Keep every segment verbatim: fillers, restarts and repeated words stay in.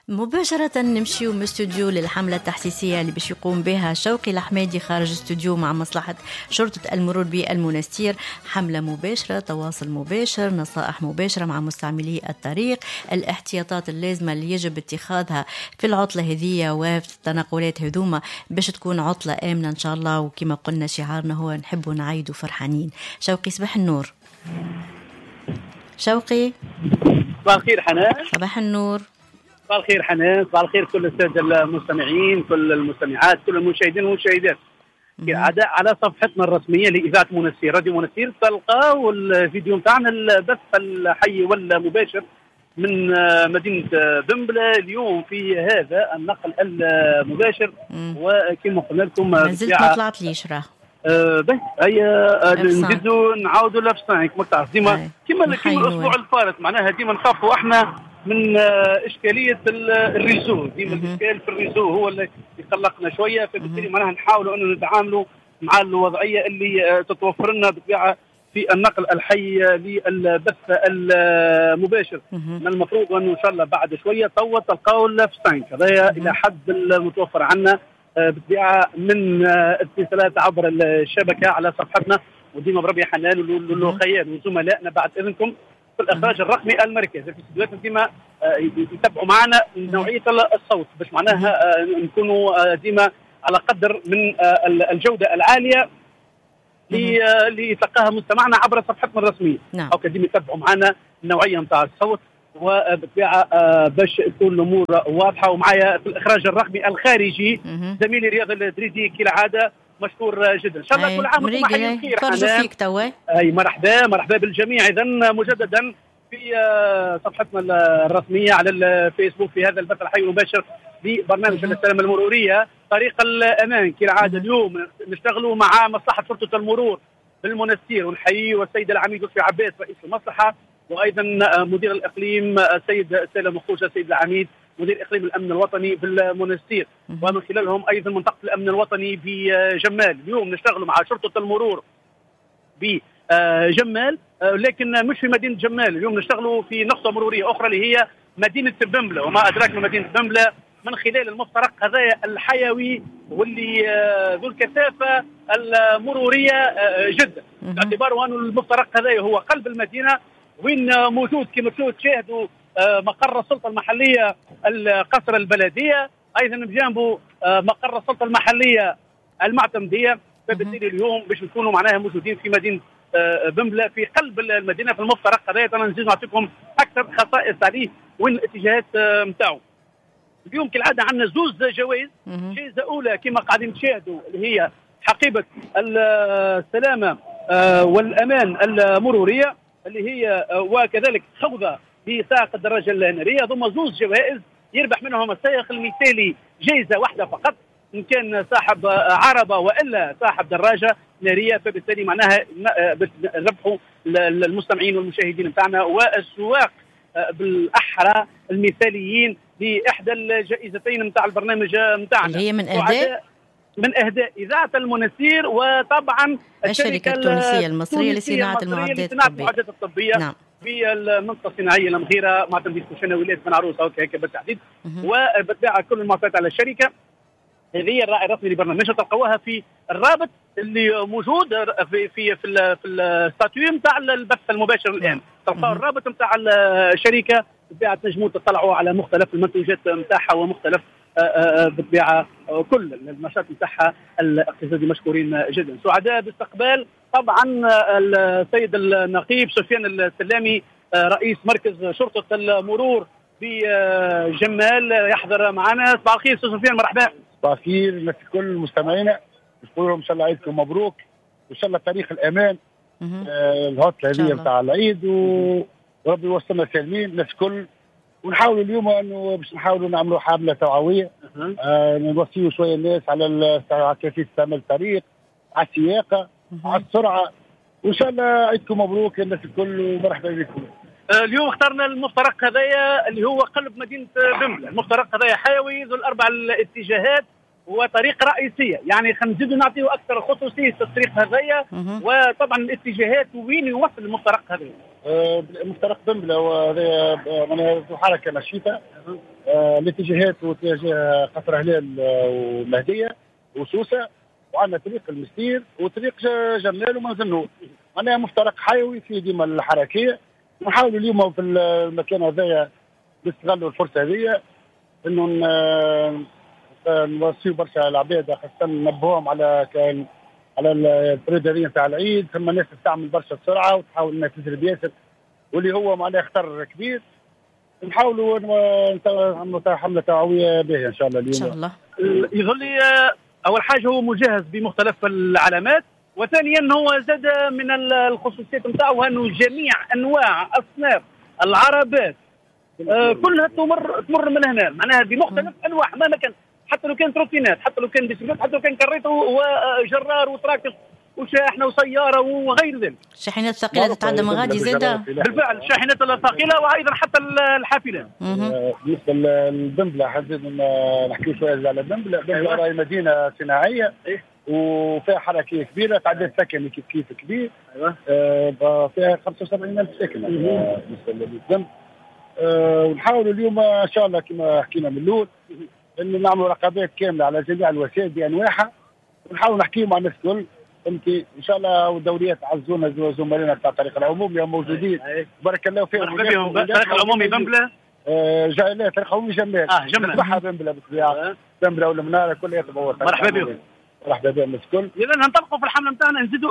مباشرة نمشيو من استوديو للحملة التحسيسية اللي باش يقوم بها شوقي الحمادي خارج استوديو مع مصلحة شرطة المرور بالمنستير. حملة مباشرة، تواصل مباشر، نصائح مباشرة مع مستعملي الطريق، الاحتياطات اللازمة اللي يجب اتخاذها في العطلة هذه وفي التنقلات هذوما باش تكون عطلة آمنة إن شاء الله. وكما قلنا شعارنا هو نحب نعيد فرحانين. شوقي صباح النور. شوقي صباح الخير حنان. صباح النور. صباح الخير حنان. صباح الخير كل السادة المستمعين، كل المستمعات، كل المشاهدين والمشاهدات. عداء على صفحتنا الرسمية لإذاعة منستير راديو منستير تلقاو الفيديو متاعنا البث الحي والمباشر من مدينة بمبلة اليوم في هذا النقل المباشر. وكما قلنا لكم ما زلت ما طلعت ليش راه أه بس هيا نزيدوا نعاودوا لابسانك ما تعرف ديما كما كما الاسبوع الفارط معناها ديما نخافوا احنا من اشكاليه الريزو. ديما الاشكال في الريزو هو اللي يقلقنا شويه، فبالتالي معناها نحاولوا انه نتعاملوا مع الوضعيه اللي تتوفر لنا بالطبيعه في النقل الحي للبث المباشر. من المفروض انه ان شاء الله بعد شويه تو تلقاو اللابسانك هذايا الى حد المتوفر عنا بالطبيعه من اتصالات عبر الشبكه على صفحتنا. وديما بربي حنان ولولو خيال وزملائنا بعد اذنكم في الاخراج الرقمي المركزي في الاستديوهات ديما يتبعوا معنا نوعيه الصوت باش معناها نكونوا ديما على قدر من الجوده العاليه اللي تلقاها مستمعنا عبر صفحتنا الرسميه. نعم. او كديما يتبعوا معنا النوعيه نتاع الصوت وبالطبيعه باش تكون الامور واضحه. ومعايا في الاخراج الرقمي الخارجي زميلي رياض الدريدي كالعاده مشكور جدا. ان شاء الله كل عام وانتم حي بخير. فرجوا فيك توا. اي مرحبا مرحبا بالجميع. اذا مجددا في صفحتنا الرسميه على الفيسبوك في هذا البث الحي المباشر لبرنامج السلامه المروريه طريق الامان كالعاده. اليوم نشتغلوا مع مصلحه شرطه المرور بالمنستير ونحيي والسيد العميد لطفي عباس رئيس المصلحه، وايضا مدير الاقليم السيد سالم خوشه السيد العميد مدير اقليم الامن الوطني بالمنستير، ومن خلالهم ايضا منطقه الامن الوطني بجمال. اليوم نشتغل مع شرطه المرور بجمال لكن مش في مدينه جمال. اليوم نشتغلوا في نقطه مروريه اخرى اللي هي مدينه بمبله، وما ادراك من مدينه بمبله من خلال المفترق هذايا الحيوي واللي ذو الكثافه المروريه جدا، باعتباره انه المفترق هذايا هو قلب المدينه وين موجود كما تشاهدوا مقر السلطه المحليه القصر البلديه، ايضا بجانبه مقر السلطه المحليه المعتمديه. فبالتالي اليوم باش نكونوا معناها موجودين في مدينه بمبله في قلب المدينه في المفترق هذايا. انا نزيد نعطيكم اكثر خصائص عليه وين الاتجاهات نتاعو. اليوم كالعاده عندنا زوز جوائز. جائزه اولى كما قاعدين تشاهدوا اللي هي حقيبه السلامه والامان المروريه اللي هي وكذلك خوذه بسائق الدراجه الناريه. ثم زوز جوائز يربح منهم السائق المثالي جائزه واحده فقط ان كان صاحب عربه والا صاحب دراجه ناريه. فبالتالي معناها ربحوا المستمعين والمشاهدين بتاعنا والسواق بالاحرى المثاليين لاحدى الجائزتين نتاع البرنامج نتاعنا اللي هي من اهداء من اهداء اذاعه المنستير وطبعا الشركه التونسيه المصريه لصناعه المعدات الطبيه. الطبيه نعم. في المنطقه الصناعيه المغيره مع تنفيذ كوشنه ولايه بن عروسه هكا بالتحديد. وبتباع كل المعطيات على الشركه. هذه الراعي الرسمي لبرنامج تلقوها في الرابط اللي موجود في في في, في الستاتيو نتاع البث المباشر الان. تلقاو الرابط نتاع الشركه بالطبيعه تنجموا تطلعوا على مختلف المنتوجات نتاعها ومختلف بالطبيعه كل النشاط نتاعها الاقتصادي. مشكورين جدا. سعداء باستقبال طبعا السيد النقيب سفيان السلامي رئيس مركز شرطه المرور بجمال يحضر معنا. صباح الخير استاذ سفيان مرحبا. صباح الخير لكل مستمعينا، نقول لهم ان شاء الله عيدكم مبروك وان شاء الله تاريخ الامان آه الهوت هذه نتاع العيد وربي يوصلنا سالمين الناس الكل. ونحاولوا اليوم انه باش نحاولوا نعملوا حمله توعويه آه نوصيوا شويه الناس على كيفيه استعمال الطريق، على السياقه، على السرعه. وان شاء الله عيدكم مبروك الناس الكل ومرحبا بكم. اليوم اخترنا المفترق هذايا اللي هو قلب مدينه بمبله. المفترق هذايا حيوي ذو الاربع الاتجاهات وطريق رئيسيه، يعني خلينا نزيدوا نعطيه اكثر خصوصيه الطريق هذايا وطبعا الاتجاهات وين يوصل المفترق هذايا. مفترق بنبله وهذا معناها حركه نشيطه الاتجاهات واتجاه قصر هلال ومهديه وسوسه، وعندنا طريق المستير وطريق جمال ومنزل. معناها مفترق حيوي فيه ديما الحركيه. نحاولوا اليوم في المكان هذايا نستغلوا الفرصه هذه انه نوصيوا برشا العباد، خاصه ننبهوهم على كان على البريدريه نتاع العيد. ثم الناس تستعمل برشا بسرعه وتحاول انها تجري ياسر، واللي هو معناه خطر كبير. نحاولوا نعملوا حمله توعويه باهيه ان شاء الله اليوم. ان شاء الله. يظل لي اول حاجه هو مجهز بمختلف العلامات، وثانيا هو زاد من الخصوصيات نتاعو انه جميع انواع اصناف العربات آه كلها تمر تمر من هنا، معناها بمختلف انواع مهما كان، حتى لو كان تروتينات، حتى لو كان بيسكليت، حتى لو كان كريته وجرار وتراكتور وشاحنه وسياره وغير ذلك. الشاحنات الثقيله تتعدى من غادي زاده بالفعل، الشاحنات الثقيله وايضا حتى الحافلات. بالنسبه للبنبله حابين نحكي شويه على البنبله. البنبله راهي مدينه صناعيه وفيها حركيه كبيره، تعداد سكني كيف كيف كبير. ايوه آه فيها خمسة وسبعين ألف ساكن بالنسبه للذنب. آه ونحاولوا اليوم ان شاء الله كما حكينا من الاول انه نعملوا رقابات كامله على جميع الوسائل بانواعها، ونحاول نحكيوا مع الناس الكل. فهمتي ان شاء الله. والدوريات عزونا زملائنا بتاع الطريق العمومي موجودين، بارك الله فيهم. مرحبا بهم. الطريق العمومي بنبله آه جاي لا الطريق العمومي جمال. اه جمال نتبعها بنبله بالطبيعه. بنبله والمناره كلها يتبعوا. مرحبا بهم. مرحبا بهم الناس الكل. اذا ننطلقوا في الحمله نتاعنا، نزيدوا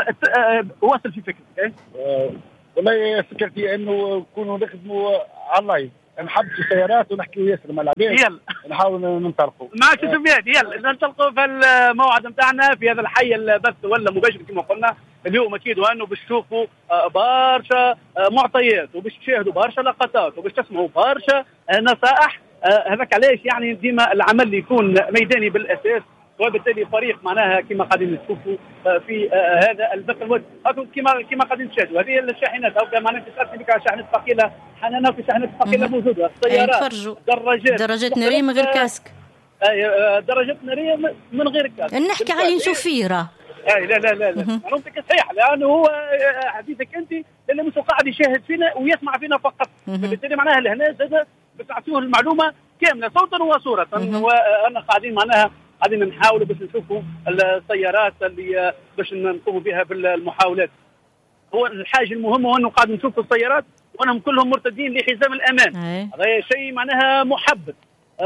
واصل في فكرتك. آه والله فكرتي انه نكونوا نخدموا على اللايف، نحبسوا السيارات ونحكيوا ياسر مع العباد. يلا نحاول ننطلقوا معك سميات. يلا ننطلقوا في الموعد نتاعنا في هذا الحي البث ولا مباشر كما قلنا اليوم. اكيد وانه باش تشوفوا برشا معطيات وباش تشاهدوا برشا لقطات وباش تسمعوا برشا نصائح. هذاك علاش يعني ديما العمل اللي يكون ميداني بالاساس، وبالتالي فريق معناها كما قاعدين تشوفوا في هذا البث المباشر كما كما قاعدين تشاهدوا. هذه الشاحنات او معناها تسالني بك على شاحنات ثقيله، حنا في شاحنات ثقيله موجوده، السيارات، دراجات دراجات ناريه من غير كاسك. اي دراجات ناريه من غير كاسك. نحكي على اللي نشوف فيه راه. اي لا لا لا لا معلومتك صحيح، لانه هو حديثك انت اللي مش قاعد يشاهد فينا ويسمع فينا فقط، فبالتالي معناها لهنا زاد بتعطيوه المعلومه كامله صوتا وصوره. وانا قاعدين معناها قاعدين نحاولوا باش نشوفوا السيارات اللي باش نقوموا بها بالمحاولات. هو الحاجه المهمه هو انه قاعد نشوف السيارات وانهم كلهم مرتدين لحزام الامان. هذا شيء معناها محبب.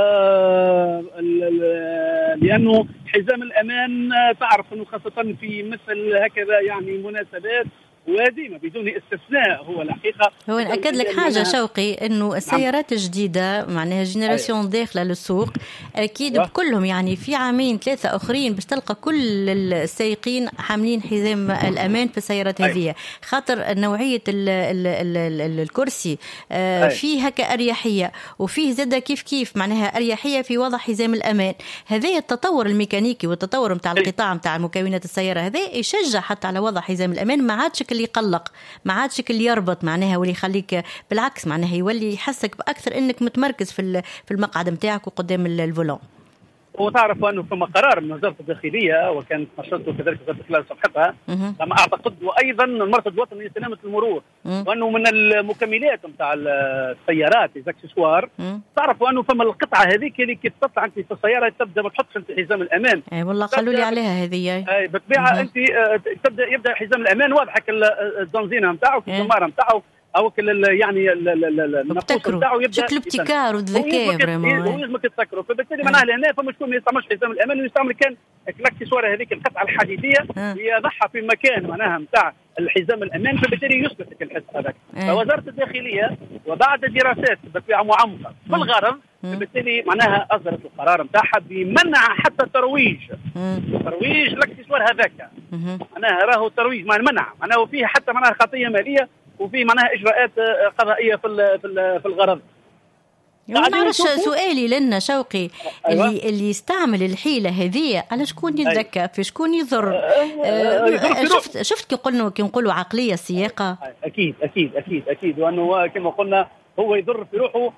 آه لانه حزام الامان تعرف انه خاصه في مثل هكذا يعني مناسبات وديما بدون استثناء هو الحقيقه. هو نأكد لك حاجه شوقي انه السيارات الجديده معناها جينيراسيون داخله للسوق اكيد بكلهم يعني في عامين ثلاثه اخرين باش تلقى كل السائقين حاملين حزام الامان في السيارات هذه، خاطر نوعيه ال ال ال ال الكرسي فيه هكا اريحيه وفيه زاده كيف كيف معناها اريحيه في وضع حزام الامان. هذا التطور الميكانيكي والتطور نتاع القطاع نتاع مكونات السياره هذا يشجع حتى على وضع حزام الامان، ما عادش اللي يقلق، ما عادش اللي يربط معناها واللي يخليك بالعكس معناها يولي يحسك باكثر انك متمركز في في المقعد نتاعك وقدام الفولون. وتعرف انه ثم قرار من وزاره الداخليه وكانت نشرته كذلك وزاره خلال صفحتها كما اعتقد، وايضا المرصد الوطني لسلامه المرور، وانه من المكملات نتاع السيارات الاكسسوار تعرفوا انه ثم القطعه هذيك اللي كي تطلع انت في السياره تبدا ما تحطش انت حزام الامان. اي والله قالوا لي عليها هذه. اي بالطبيعه انت تبدا يبدا حزام االامان واضحك الزنزينه نتاعو الزماره نتاعو او يعني النقوص نتاعو يبدا شكل ابتكار وذكاء فريمون ولازمك تذكره. فبالتالي معناها لهنا فما شكون ما يستعملش حزام الامان ويستعمل كان الاكسسوار هذيك القطعه الحديديه يضعها في مكان معناها نتاع الحزام الامان، فبالتالي يثبت لك الحس هذاك. فوزاره الداخليه وبعد دراسات بطبيعه معمقه بالغرض فبالتالي معناها اصدرت القرار نتاعها بمنع حتى ترويج ترويج الاكسسوار هذاك. معناها راهو ترويج مع المنع معناه فيه حتى معناها خطيه ماليه وفي معناها اجراءات قضائيه في في الغرض. ما نعرفش سؤالي لنا شوقي. أيوة. اللي اللي يستعمل الحيله هذه على شكون يتذكى في شكون يضر؟ أه شفت شفت كي قلنا كي نقولوا عقليه السياقه. اكيد اكيد اكيد اكيد وانه كما قلنا هو يضر في روحه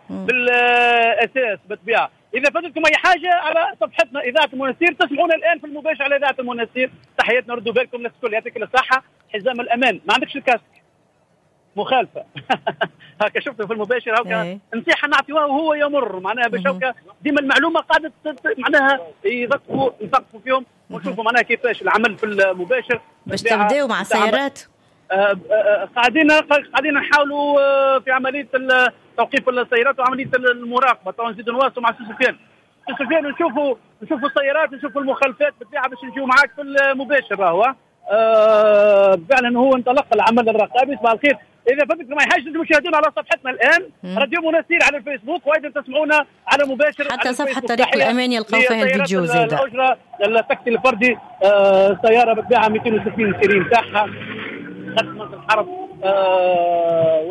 بالاساس بالطبيعه. اذا فاتتكم اي حاجه على صفحتنا اذاعه المنستير تسمعونا الان في المباشر على اذاعه المنستير. تحياتنا ردوا بالكم للكل يعطيك الصحه. حزام الامان ما عندكش الكاسك مخالفه. هكا شفته في المباشر هكا نصيحه نعطيوها وهو يمر معناها باش هكا ديما المعلومه قاعده معناها يذكروا يثقفوا فيهم ونشوفوا معناها كيفاش العمل في المباشر. باش تبداو مع السيارات؟ قاعدين قاعدين نحاولوا في عمليه توقيف السيارات وعمليه المراقبه. طبعا نزيدوا نواصلوا مع سي سفيان سي سفيان نشوفوا نشوفوا السيارات نشوفوا المخالفات بالطبيعه باش نجيو معاك في المباشر. راهو آه فعلا هو انطلق العمل الرقابي. صباح الخير. اذا فاتك ما يحاجش تشاهدونا على صفحتنا الان راديو منستير على الفيسبوك وايضا تسمعونا على مباشر حتى صفحه طريق الامان يلقاو فيها الفيديو زاده. الاجره التاكسي الفردي آه سياره بالطبيعه مئتين وستين سيرين تاعها خدمه الحرب آه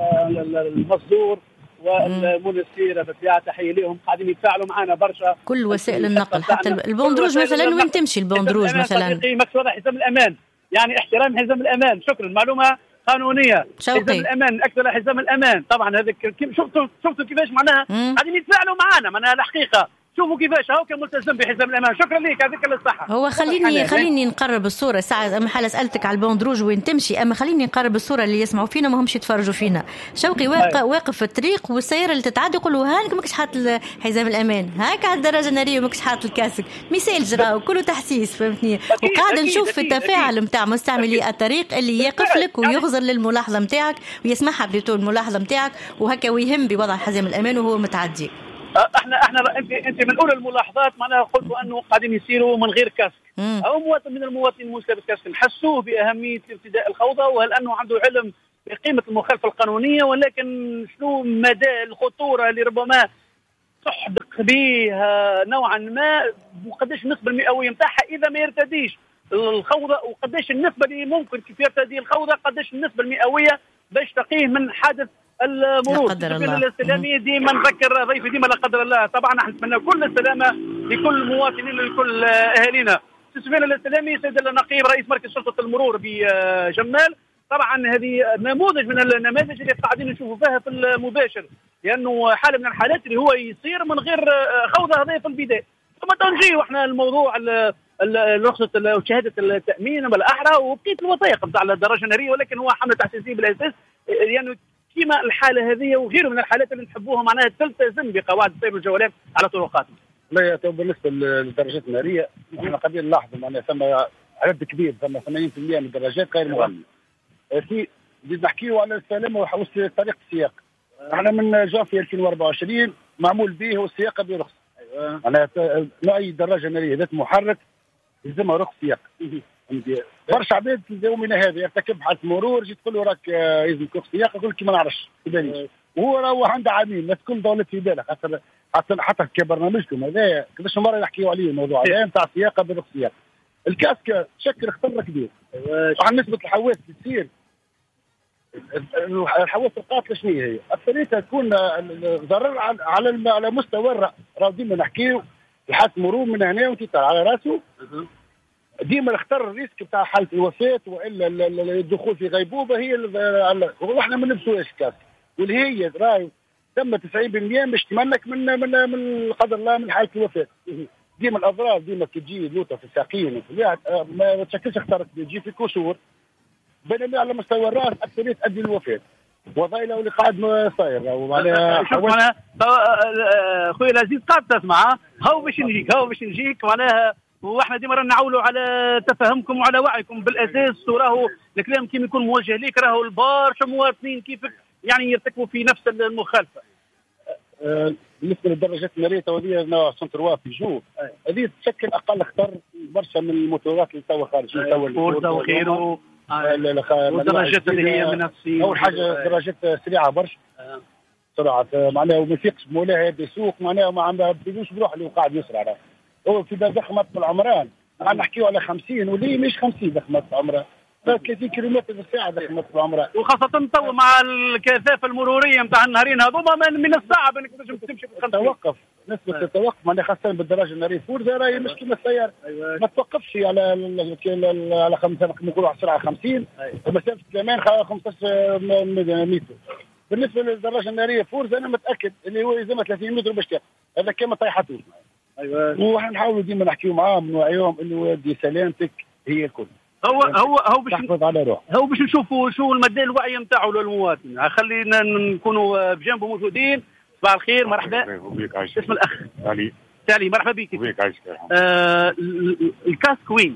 والمصدور والمنستير بالطبيعه تحيه لهم قاعدين يتفاعلوا معنا برشا. كل وسائل النقل حتى البوندروج مثلا وين تمشي البوندروج مثلا؟ مكتوب حزام الامان يعني احترام حزام الامان. شكرا معلومه قانونيه. شوقي. حزام الامان اكثر حزام الامان طبعا هذاك شفتوا شفتوا كيفاش معناها قاعدين يتفاعلوا معنا معناها الحقيقه. شوفوا كيفاش هاو كان ملتزم بحزام الامان. شكرا لك يعطيك الصحه. هو خليني خليني نقرب الصوره ساعه اما حال سالتك على البوندروج وين تمشي اما خليني نقرب الصوره اللي يسمعوا فينا ما همش يتفرجوا فينا. شوقي واقف واقف في الطريق والسياره اللي تتعدى يقولوا هانك ماكش حاط حزام الامان هاك على الدراجه الناريه ماكش حاط الكاسك مثال جراو كله تحسيس فهمتني. وقاعد نشوف في التفاعل نتاع مستعملي الطريق اللي يقف لك ويغزر للملاحظه نتاعك ويسمعها بليتو الملاحظه نتاعك وهكا ويهم بوضع حزام الامان وهو متعدي. احنا احنا انت انت من اولى الملاحظات معناها قلتوا انه قاعدين يسيروا من غير كاسك او مواطن من المواطنين المسلم بالكاسك نحسوه باهميه ارتداء الخوذه وهل انه عنده علم بقيمه المخالفه القانونيه ولكن شنو مدى الخطوره اللي ربما تحدق بها نوعا ما وقداش النسبه المئويه نتاعها اذا ما يرتديش الخوذه وقداش النسبه اللي ممكن كيف يرتدي الخوذه قداش النسبه المئويه باش تقيه من حادث المرور. لا قدر الله. السلامية ديما نذكر ضيفي ديما لا قدر الله. طبعا نحن نتمنى كل السلامه لكل مواطنين ولكل اهالينا. سفيان السلامي سيد النقيب رئيس مركز شرطه المرور بجمال. طبعا هذه نموذج من النماذج اللي قاعدين نشوفوا فيها في المباشر لانه حاله من الحالات اللي هو يصير من غير خوذه هذه في البدايه. ثم تنجيو احنا الموضوع رخصه وشهاده التامين بالاحرى وبقيه الوثائق نتاع الدراجه الناريه ولكن هو حمله تحسيسيه بالاساس يعني كما الحاله هذه وغيره من الحالات اللي نحبوها معناها تلتزم بقواعد السير والجولات على طرقاتنا. لا بالنسبه للدراجات الناريه احنا قاعدين نلاحظوا معناها ثم عدد كبير ثم ثمانين بالمئة من الدراجات غير مغلقه. في نحكيوا على السلامه وطريقه السياق. احنا من جانفي ألفين وأربعة وعشرين معمول به والسياقه برخصه. ايوه معناها اي دراجه ناريه ذات محرك يلزمها رخص سياق. برشا عباد يومنا هذا يرتكب حادث مرور جيت تقول له راك يلزمك رخص سياق يقول لك ما نعرفش يبانيش وهو راهو عنده عامين الناس كل دولة في بالك حتى حتى حتى كبرنامجكم هذا كيفاش مره نحكيوا عليه الموضوع هذا نتاع السياقه بالرخص سياق. الكاسكه تشكل خطر كبير. عن نسبه الحوادث تصير الحوادث القاتله شنو هي؟ اكثريتها تكون ضرر على على مستوى الراس. راهو ديما نحكيو الحادث مرور من هنا وانت على راسه ديما اختار الريسك بتاع حاله الوفاه والا الدخول في غيبوبه هي احنا ما نلبسوهاش كاسك واللي هي راهي تم تسعين بالمئة باش تمنك من من من قدر الله من حاله الوفاه. ديما الاضرار ديما كي تجي لوطه في الساقين ما تشكلش خطر تجي في كسور بينما على مستوى الراس اكثريه تؤدي للوفاه. وظائله اللي قاعد صاير معناها شوف معناها خويا العزيز قاعد تسمع هاو باش نجيك هاو باش نجيك معناها واحنا ديما نعولوا على تفهمكم وعلى وعيكم بالاساس وراهو الكلام كيما يكون موجه ليك راهو البارشا مواطنين كيفك يعني يرتكبوا في نفس المخالفه. أه بالنسبه للدراجات الناريه تولي نوع سنتروا في جو هذه تشكل اقل خطر برشا من الموتورات اللي توا خارجين توا الفورزا وغيره والدراجات اللي هي من الصين. اول حاجه دراجات سريعه برشا سرعه معناها وما يثقش بمولاه يبدا يسوق معناها ما بدوش بروح اللي قاعد يسرع راه هو في ضخمه العمران عم نحكيو على خمسين واللي مش خمسين ضخمه العمران ثلاثين كيلومتر في الساعه ضخمه العمران وخاصه تو مع الكثافه المروريه نتاع النهارين هذوما من الصعب انك تنجم تمشي في خمسين. توقف نسبه التوقف معناها خاصه بالدراجه الناريه فورزا راهي مش كيما السياره. أيوة. ما توقفش على على خمسة نقولوا على السرعه خمسين ومسافه الامان خمسطاش متر. بالنسبه للدراجه الناريه فورزا انا متاكد اللي هو يلزمها ثلاثين متر باش تاخذ هذا كما طيحتوش. ايوه وحنا نحاولوا ديما نحكيو معاهم نوعيهم انه ودي سلامتك هي الكل هو هو هو باش تحفظ على روح هو باش نشوفوا شو المدى الوعي نتاعو للمواطن. خلينا نكونوا بجنبه موجودين. صباح الخير مرحبا. اسم الاخ علي. علي مرحبا بك. بك عايشك. آه الكاسك وين؟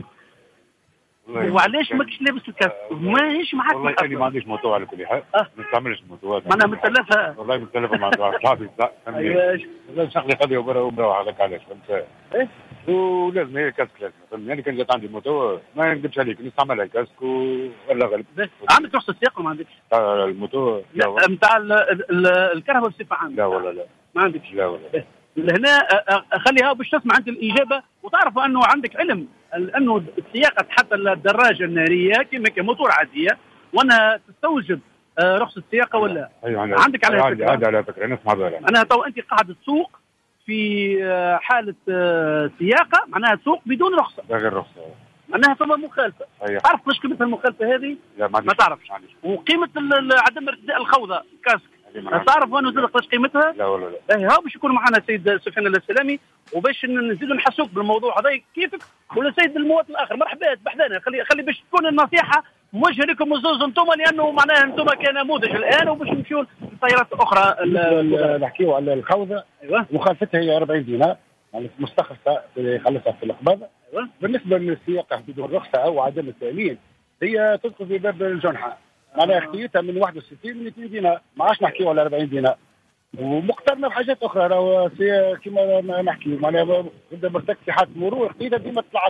وعلاش ماكش لابس الكاسك؟ ماهيش معاك. والله انا ما عنديش موتور على كل حال. أه. ما نستعملش موتور. معناها متلفه. والله متلفه مع صحابي. ايوه لازم شغلي قضيه وبرا وبروح هذاك علاش فهمت. ايه ولازم هي كاسك لازم فهمتني. يعني كان جات عندي موتور ما نكذبش عليك نستعملها كاسك ولا غالب. عندك رخصه سياقه ما عندكش؟ الموتور لا نتاع الكهرباء بصفه عامه. لا والله لا ما عندكش. لا والله. لهنا خليها باش تسمع انت الاجابه وتعرف انه عندك علم انه سياقه حتى الدراجه الناريه كما كموتور عاديه وانا تستوجب رخصه سياقه ولا؟ ايوه عندك على فكره. عندي على فكره نسمع بها. انا تو انت قاعد تسوق في حاله سياقه معناها تسوق بدون رخصه. غير رخصه. معناها ثم مخالفه. أيوة. تعرف مش قيمه المخالفه هذه؟ لا ما, ما تعرفش. وقيمه عدم ارتداء الخوذه كاسك تعرف انه زاد قداش قيمتها؟ لا والله لا. ها باش يكون معنا سيد سفيان السلامي وباش نزيدوا نحسوك بالموضوع هذا كيفك ولا سيد المواطن الاخر. مرحبا بحذانا. خلي خلي باش تكون النصيحه موجهه لكم الزوز انتم لانه معناها انتم كنموذج الان وباش نمشيو لسيارات اخرى. نحكيو على الخوذه. ايوه مخالفتها هي أربعين دينار يعني مستخلصه يخلصها في القبضه. ايوه بالنسبه للسياقه بدون رخصه او عدم التامين هي تدخل في باب الجنحه. معناها اختيتها من واحد وستين من اثنين دينار ما عادش نحكيو على أربعين دينار ومقترنه بحاجات اخرى راهو كيما نحكيو معناها نبدا مرتكب في حاله مرور اختيتها ديما طلعت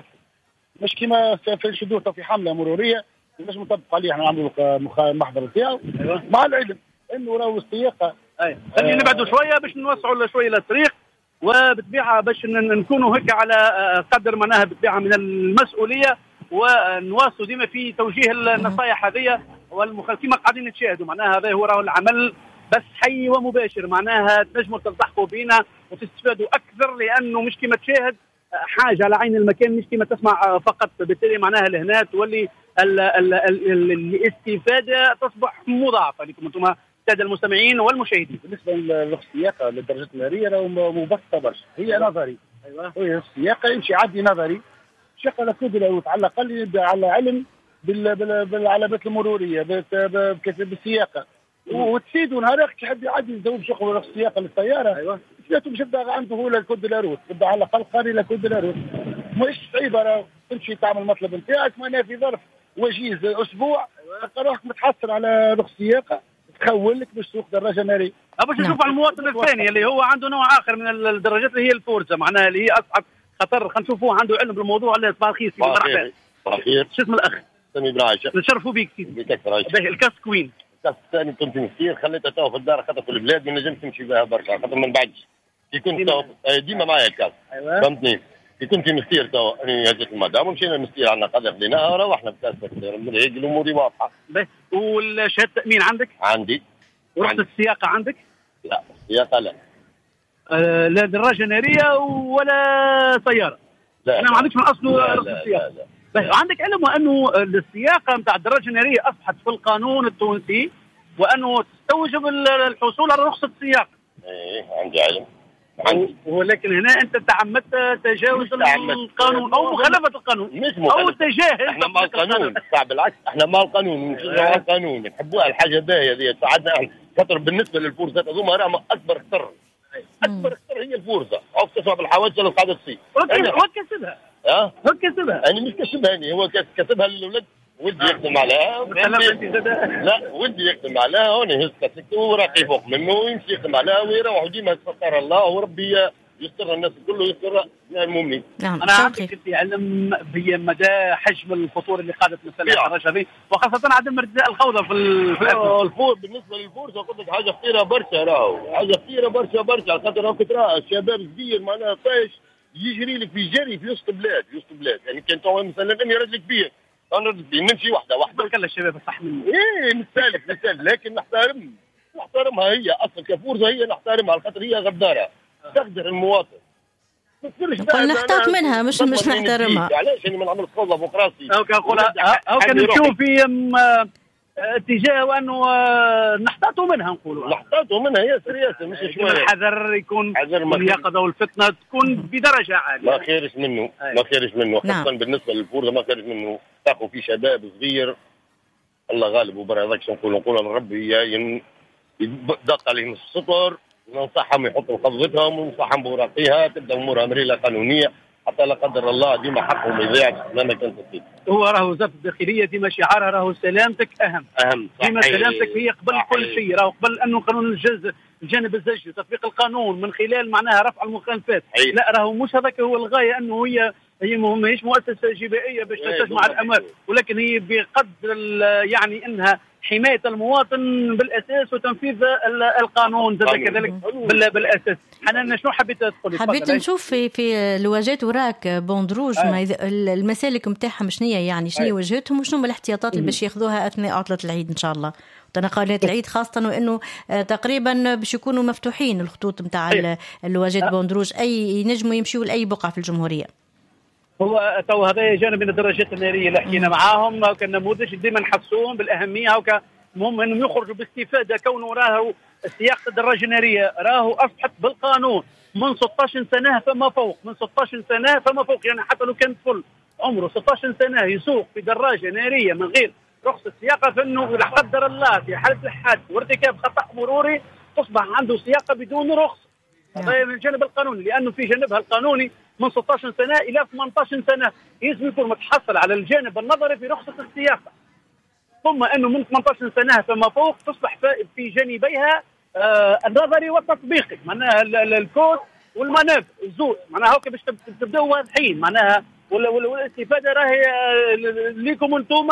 مش كيما في الشذوذ في حمله مروريه مش مطبق عليه احنا نعملوا المحضر نتاعو. أيوة. مع العلم انه راهو السياقه اي خلينا نبعدوا شويه باش نوسعوا شويه الطريق وبطبيعه باش نكونوا هيك على قدر معناها بطبيعه من المسؤوليه ونواصلوا ديما في توجيه النصائح هذه والمخالفين كما قاعدين نتشاهدوا. معناها هذا هو راهو العمل بس حي ومباشر. معناها تنجموا تلتحقوا بينا وتستفادوا اكثر لانه مش كما تشاهد حاجه على عين المكان مش كما تسمع فقط. بالتالي معناها لهنا تولي ال ال ال الاستفاده تصبح مضاعفه لكم انتم الساده المستمعين والمشاهدين. بالنسبه للسياقه للدرجات الناريه راهو مبسطه برشا. هي نظري. ايوه هي السياقه يمشي عادي نظري شقه لكود لو على الاقل على علم بالعلامات المروريه بالسياقه وتفيدوا نهار تحب يعدي يزوج شغل السياقه للسياره. ايوه جاته مش يبدا عنده هو الكود لاروت يبدا على الاقل قاري لكود لاروت مش صعيبه راه تمشي تعمل المطلب نتاعك معناها في ظرف وجيز اسبوع تلقى روحك متحصل على رخص سياقه تخول لك باش تسوق دراجه ناريه. باش نشوف على المواطن الثاني اللي هو عنده نوع اخر من الدراجات اللي هي الفورزا معناها اللي هي اصعب خطر. خلينا نشوفوه عنده علم بالموضوع. الله صباح الخير سيدي مرحبا. صباح الخير. شو اسم الاخ؟ سامي بن عايشه. نشرفوا بك سيدي. بك عايشه. الكاسك وين؟ الكاسك الثاني كنت مسير خليته تو في الدار خاطر في البلاد ما نجمش نمشي بها برشا خاطر ما نبعدش. كي كنت تو ديما معايا الكاسك. ايوه فهمتني. كي كنت مسير تو انا هزيت المدام ومشينا مسير عندنا قضيه خذيناها وروحنا بكاسك. هيك الامور واضحه. باهي والشهاده التامين عندك؟ عندي. ورخصه السياقه عندك؟ لا السياقه لا. آه لا دراجه ناريه ولا سياره. لا انا ما عندكش من اصله رخصه السياقه. لا لا. عندك علم وانه السياقه نتاع الدراجه الناريه اصبحت في القانون التونسي وانه تستوجب الحصول على رخصه السياقه. ايه عندي علم. عندي. ولكن هنا انت تعمدت تجاوز القانون او مخالفه القانون مش او تجاهل. احنا مع القانون صعب بالعكس احنا مع القانون ونشجعوا على القانون نحبوها الحاجه باهيه هذه تساعدنا احنا خاطر بالنسبه للفرصات هذوما راهم اكبر خطر. اكبر خطر هي الفرصه او تسمع بالحوادث اللي قاعده تصير. هو كسبها. اه هو كسبها. انا مش كسبها انا هو كسبها للولد ولدي يخدم عليها. لا ولدي يخدم عليها وانا هز كاسكته وراقي فوق منه ويمشي يخدم عليها ويروح ديما ستر الله وربي يستر الناس كله يستر المؤمنين. نعم. انا عندك في علم بمدى حجم الخطوره اللي قادت مثلا الدراجه هذه وخاصه عدم ارتداء الخوذه في الفور. بالنسبه للفورزه قلت لك حاجه خطيره برشا راهو حاجه خطيره برشا برشا على خاطر راهو ترى الشباب صغير معناها طايش يجري لك في جري في وسط بلاد في وسط بلاد يعني كان تو مثلا اني راجل كبير انا نمشي واحده واحده كل الشباب صح مني. ايه مثالك مثال لكن نحترم نحترمها هي اصلا كفورزه هي نحترمها على خاطر هي غداره تقدر المواطن. نقول نحتاط منها مش مش نحترمها. علاش انا ما نعملش خوضه فوق راسي او كنقول او كان نشوف في اتجاه وانه نحتاطوا منها، نقولوا نحتاطوا منها ياسر ياسر مش شويه. الحذر يكون، اليقظه والفتنه تكون بدرجه عاليه. ما خيرش منه أي. ما خيرش منه خاصه نعم. بالنسبه للفورزه ما خيرش منه. تاخذ في شباب صغير الله غالب وبرا هذاك شو نقول نقول ربي يدق عليهم السطر، وننصحهم يحطوا قبضتهم وننصحهم بوراقيها تبدا امورها مريله قانونيه حتى لا قدر الله ديما حقهم ما يضيعش مهما كانت الطيب. هو راهو وزاره الداخليه ديما شعارها راهو سلامتك اهم. اهم ديما سلامتك هي قبل كل شيء، راهو قبل انه قانون الجز الجانب الزوجي تطبيق القانون من خلال معناها رفع المخالفات. لا راهو مش هذاك هو الغايه، انه هي هي ماهيش مؤسسه جبائيه باش تجمع الاموال، ولكن هي بقدر يعني انها حمايه المواطن بالاساس وتنفيذ القانون كذلك بالاساس. حنان شنو حبيت تقولي؟ حبيت نشوف في في الواجهات وراك بوندروج المسالك نتاعهم شنو يعني شنو وجهتهم وشنو الاحتياطات اللي باش ياخذوها اثناء عطله العيد ان شاء الله وتنقلات العيد، خاصه وانه تقريبا باش يكونوا مفتوحين الخطوط نتاع الواجهات بوندروج، اي ينجموا يمشيوا لاي بقعه في الجمهوريه. هو تو هذا جانب من الدراجات الناريه اللي حكينا معاهم كنموذج ديما نحسوهم بالاهميه هكا، المهم انهم يخرجوا باستفاده كونه راهو سياقه الدراجه الناريه راهو اصبحت بالقانون من ستة عشر سنه فما فوق، من ستة عشر سنه فما فوق، يعني حتى لو كان طفل عمره ستة عشر سنه يسوق في دراجه ناريه من غير رخصه سياقه، فانه لا قدر الله في حاله الحادث وارتكاب خطا مروري تصبح عنده سياقه بدون رخصه. هذا من الجانب القانوني، لانه في جانبها القانوني من ستة عشر سنه الى ثمانية عشر سنه يلزم يكون متحصل على الجانب النظري في رخصه السياقه، ثم انه من ثمانية عشر سنه فما فوق تصبح في جانبيها آه النظري والتطبيقي، معناها الكود والمنافذ الزوج، معناها هكا باش تبداو واضحين، معناها والاستفاده راهي ليكم انتم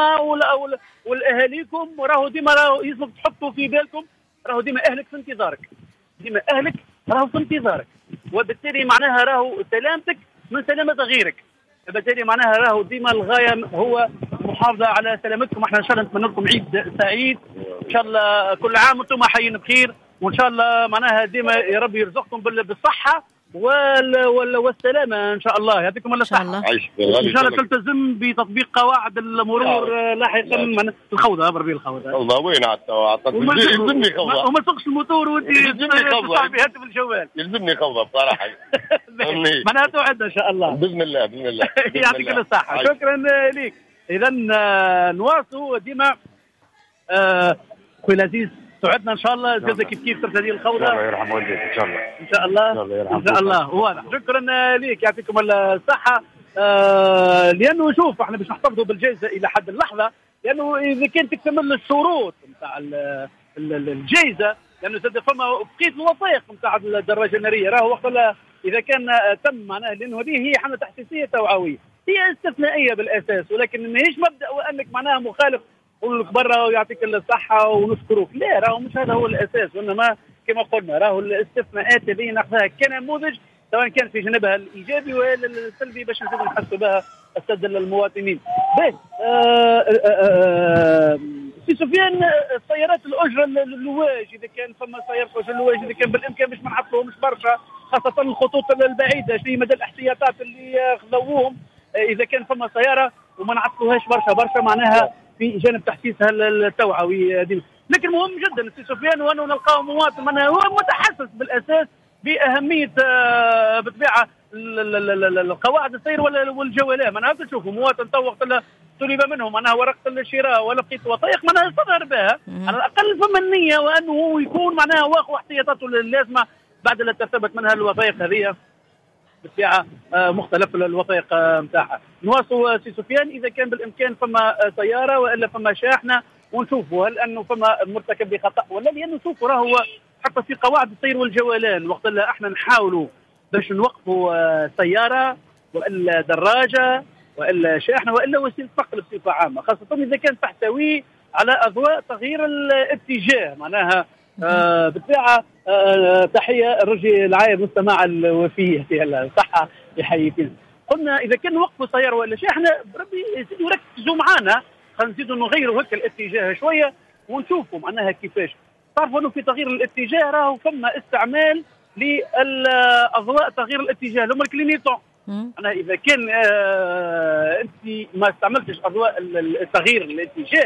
والاهاليكم، وراهو ديما راهو يلزم تحطوا في بالكم راهو ديما اهلك في انتظارك، ديما اهلك راهو في انتظارك، وبالتالي معناها راهو سلامتك من سلامه غيرك، بالتالي معناها راهو ديما الغايه هو محافظه على سلامتكم. احنا ان شاء الله نتمنى لكم عيد سعيد ان شاء الله، كل عام وانتم حيين بخير، وان شاء الله معناها ديما يا رب يرزقكم بالصحه وال وال والسلامه ان شاء الله، يعطيكم الله الصحه ان شاء الله تلتزم بتطبيق قواعد المرور لاحقا من الخوضه بربي الخوضه الخوضه وين عطت يلزمني خوضه وما تسوقش الموتور وانت يلزمني خوضه بهاتف الجوال يلزمني خوضه بصراحه معناها توعدنا ان شاء الله باذن الله باذن الله يعطيك الصحه. شكرا لك. اذا نواصلوا ديما خويا العزيز توعدنا ان شاء الله زاد كيف كيف ترت هذه الخوضه. الله يرحم والديك ان شاء الله ان شاء الله ان شاء الله واضح. شكرا لك يعطيكم الصحه. آه لانه شوف احنا باش نحتفظوا بالجائزه الى حد اللحظه، لانه اذا كانت تكتمل الشروط نتاع الجائزه، لانه زاد فما بقيت الوثائق نتاع الدراجه الناريه، راهو وقت اذا كان تم معناها، لانه هذه هي حمله تحسيسيه توعويه هي استثنائيه بالاساس، ولكن ماهيش مبدا وانك معناها مخالف قول لك برا ويعطيك الصحه ونشكروك، لا راهو مش هذا هو الاساس، وانما كما قلنا راهو الاستثناءات هذه ناخذها كنموذج سواء كان في جانبها الايجابي ولا السلبي باش نزيدوا نحسوا بها السد للمواطنين. باهي سي سفيان، السيارات الاجره اللواج اذا كان فما سياره اجره اللواج اذا كان بالامكان باش ما نعطلوهمش برشا، خاصه الخطوط البعيده، شنو مدى الاحتياطات اللي خذوهم اذا كان فما سياره وما نعطلوهاش برشا برشا معناها في جانب تحسيسها التوعوي ديما. لكن مهم جدا سي سفيان وانه نلقاو مواطن من هو متحسس بالاساس باهميه بالطبيعه القواعد السير والجوالات. معناها تشوفوا مواطن تو وقت طلب منه معناها ورقه الشراء ولا بقيت وثائق معناها يصدر بها، على الاقل فما النيه وانه هو يكون معناها واخذ احتياطاته اللازمه بعد اللي ترتبت منها الوثائق هذه بالطبيعه مختلف الوثائق نتاعها. نواصلوا سي سفيان اذا كان بالامكان فما سياره والا فما شاحنه ونشوفوا هل انه فما مرتكب بخطا ولا، لانه نشوفوا راهو حتى في قواعد السير والجولان وقت اللي احنا نحاولوا باش نوقفوا سياره والا دراجه والا شاحنه والا وسيله نقل بصفه عامه، خاصه اذا كانت تحتوي على اضواء تغيير الاتجاه، معناها آه بالطبيعه آه تحيه الرجل العايب مستمع الوفيه في الصحه يحييكم. قلنا اذا كان نوقفوا سياره ولا شاحنه بربي يزيدوا يركزوا معنا، خلينا نزيدوا نغيروا هكا الاتجاه شويه ونشوفوا معناها كيفاش. تعرفوا انه في تغيير الاتجاه راهو فما استعمال للاضواء تغيير الاتجاه اللي هم الكلينيتون. انا اذا كان آه انت ما استعملتش اضواء التغيير الاتجاه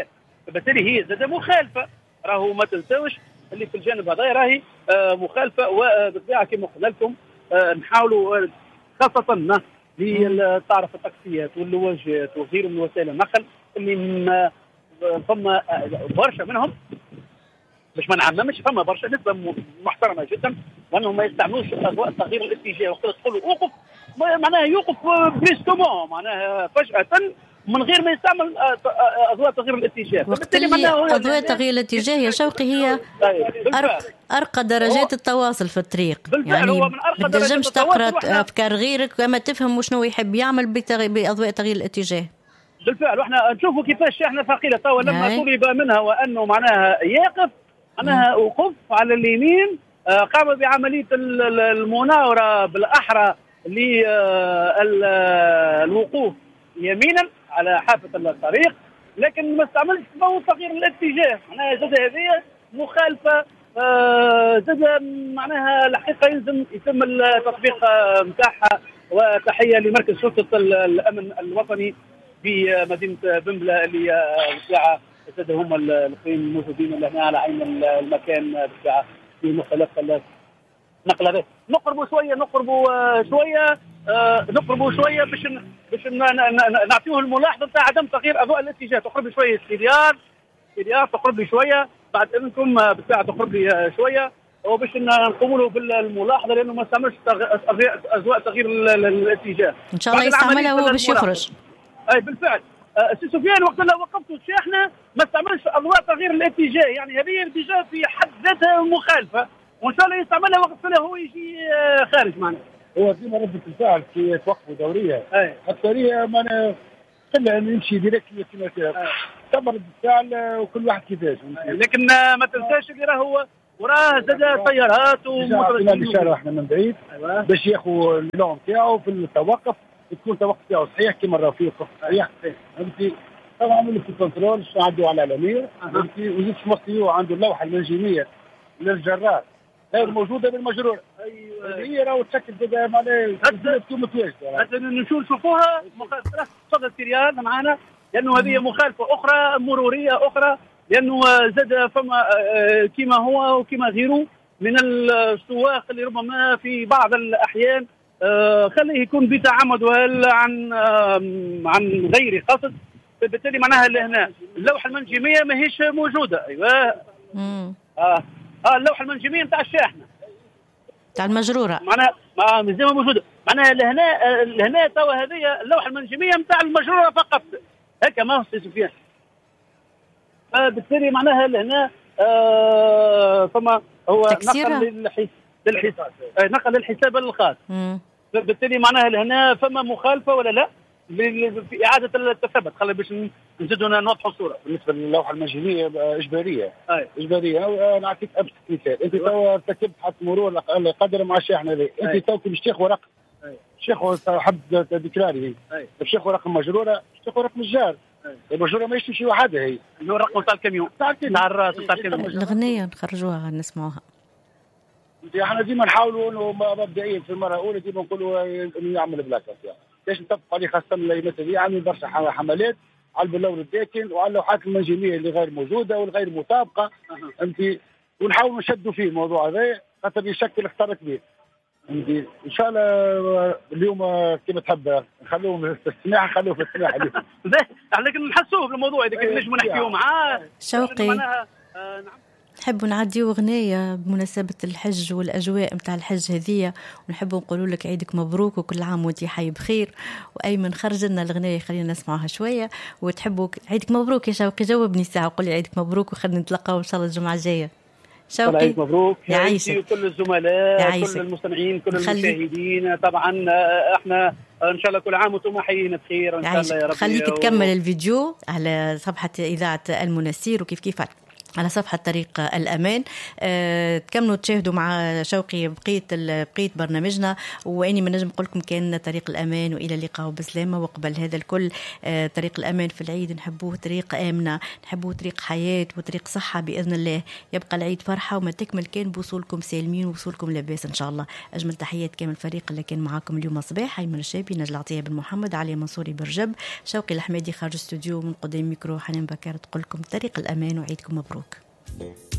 فبالتالي هي زاد مخالفه. راهو ما تنساوش اللي في الجانب هذا راهي مخالفه، وبالطبيعه كما قلنا لكم نحاولوا خاصه لتعرف التاكسيات واللواجات وغيرهم من وسائل النقل اللي ثم برشا منهم، مش ما نعممش، فما برشا نسبه محترمه جدا وانهم ما يستعملوش اضواء تغيير الاتجاه. وقت تقول اوقف معناها يوقف بريسكومون، معناها فجاه من غير ما يستعمل اضواء تغيير الاتجاه. وقت اللي اضواء تغيير الاتجاه يا شوقي هي ارقى درجات التواصل في الطريق، يعني ما تنجمش تقرا افكار غيرك وما تفهم شنو يحب يعمل باضواء تغيير الاتجاه. بالفعل، واحنا نشوفوا كيفاش احنا ثقيله توا لما طلب منها وانه معناها يقف معناها وقف على اليمين، قام بعمليه المناوره بالاحرى للوقوف يمينا على حافه الطريق، لكن ما استعملش ضوء تغيير الاتجاه. معناها زاد هذه مخالفه، زاد معناها الحقيقه يلزم يتم التطبيق نتاعها. وتحيه لمركز شرطه الامن الوطني في مدينه بنبله اللي بالساعه زاد هما الاخوين الموجودين هنا على عين المكان بالساعه في مختلف نقل هذا. نقربوا شويه نقربوا شويه آه نقربوا شويه باش باش نعطيوه الملاحظه نتاع عدم تغيير اضواء الاتجاه. تقرب شويه سيديار سيديار تقرب لي شويه بعد اذنكم بالساعه تقرب لي شويه وباش نقوموا له بالملاحظه لانه ما استعملش اضواء تغيير الاتجاه. ان شاء الله يستعملها هو باش يخرج. اي بالفعل. آه سي سفيان وقت اللي وقفتوا الشاحنه ما استعملش اضواء تغيير الاتجاه، يعني هذه الاتجاه في حد ذاتها مخالفه، وان شاء الله يستعملها وقت اللي هو يجي آه خارج معنا. هو ديما ردة الفعل كي توقفوا دوريه الطريقه ما خلينا نمشي ديريكت كما كيف تم رد الفعل وكل واحد كيفاش، لكن ما تنساش اللي راهو وراه زاد طيارات وموتورات الشارع احنا من بعيد أيوة. باش ياخذوا اللون تاعو في التوقف تكون التوقف تاعو صحيح كما الرفيق صحيح فهمتي. طبعا عملوا في الكنترول عدوا على الامير فهمتي، وزيد في مصريو عنده اللوحه المنجميه للجرار غير موجوده بالمجرور. ايوه هي راهو تشكل كذا معناها تكون متواجده. حتى نشوفوها تفضل سيريان معنا لانه هذه مخالفه اخرى مروريه اخرى، لانه زاد فما كما هو وكما غيره من السواق اللي ربما في بعض الاحيان خليه يكون بتعمد عن عن غير قصد، فبالتالي معناها هنا اللوحه المنجميه ماهيش موجوده. ايوه امم اه اه اللوحه المنجميه نتاع الشاحنه تاع المجروره معناها ما مازال موجوده، معناها لهنا لهنا توا هذه اللوحه المنجميه نتاع المجروره فقط هكا ما هو سي سفيان. فبالتالي معناها لهنا آه فما هو نقل للحساب للحساب نقل للحساب الخاص، بالتالي معناها لهنا فما مخالفه ولا لا في اعاده التثبت. خلي باش نزيدوا نوضحوا الصوره. بالنسبه للوحه المنجميه اجباريه أي. اجباريه. نعطيك ابسط مثال، انت تو ارتكبت حادث مرور قدر مع الشاحنه هذه، انت تو باش تاخذ رقم تاخذ حد تكراري باش تاخذ رقم مجروره باش تاخذ رقم الجار. المجروره ما يمشي وحدها، هي اللي الرقم تاع الكاميون تاع الراس تاع الكاميون. الاغنيه نخرجوها نسمعوها. احنا ديما نحاولوا انه مبدئيا في المره الاولى ديما نقولوا انه يعمل بلاكات يعني باش نطبق عليه خاصه الايامات هذه. عامل برشا حملات على البلور الداكن وعلى اللوحات المنجميه اللي غير موجوده والغير مطابقه فهمتي، ونحاولوا نشدوا فيه الموضوع هذا خاطر يشكل خطر كبير فهمتي. ان شاء الله اليوم كما تحب نخلوهم في السماح نخلوه في السماح اليوم لكن نحسوه بالموضوع اذا كنا نجموا نحكيوا معاه. شوقي نحبوا نعديو أغنية بمناسبة الحج والأجواء متاع الحج هذية، ونحبوا نقولوا لك عيدك مبروك وكل عام وانت حي بخير. وأيمن خرج لنا الأغنية خلينا نسمعها شوية. وتحبوا عيدك مبروك يا شوقي، جاوبني ساعة وقولي عيدك مبروك وخلينا نتلقاو إن شاء الله الجمعة الجاية. شوقي عيدك مبروك يعيشك وكل الزملاء كل المستمعين كل المشاهدين. طبعا احنا ان شاء الله كل عام وانتم حيين بخير ان شاء الله يا رب. خليك تكمل الفيديو على صفحة إذاعة المنستير وكيف كيف على صفحة طريق الأمان. أه تكملوا تشاهدوا مع شوقي بقية بقية برنامجنا، وإني ما نجم نقول لكم كان طريق الأمان وإلى اللقاء بسلامة. وقبل هذا الكل أه طريق الأمان في العيد نحبوه طريق آمنة، نحبوه طريق حياة وطريق صحة بإذن الله. يبقى العيد فرحة وما تكمل كان بوصولكم سالمين ووصولكم لاباس إن شاء الله. أجمل تحيات كامل الفريق اللي كان معاكم اليوم صباح: أيمن الشابي، نجل عطية بن محمد، علي منصوري برجب، شوقي الحمادي خارج استوديو، من قدام ميكرو حنان بكار تقول لكم طريق الأمان وعيدكم مبروك.